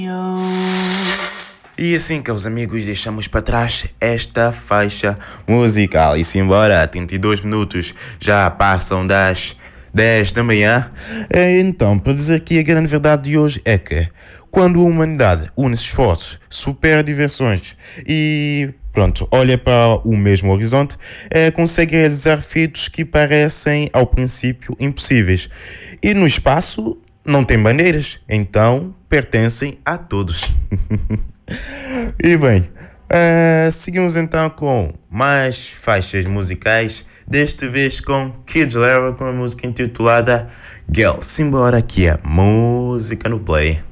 E assim, caros amigos, deixamos para trás esta faixa musical. E simbora, 32 minutos já passam das 10 da manhã. Então, para dizer que a grande verdade de hoje é que quando a humanidade une esforços, supera diversões e pronto, olha para o mesmo horizonte, consegue realizar feitos que parecem ao princípio impossíveis. E no espaço não tem bandeiras, então pertencem a todos. E bem, seguimos então com mais faixas musicais, desta vez com Kid Laroi com a música intitulada Girl. Simbora, que é música no play.